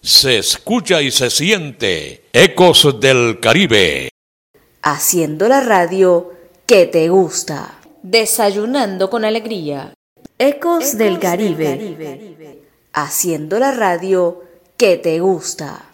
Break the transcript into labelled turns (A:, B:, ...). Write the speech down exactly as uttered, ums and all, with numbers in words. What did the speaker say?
A: se escucha y se siente. Ecos del Caribe.
B: Haciendo la radio que te gusta. Desayunando con alegría. Ecos, Ecos del, Caribe. del Caribe. Haciendo la radio que te gusta.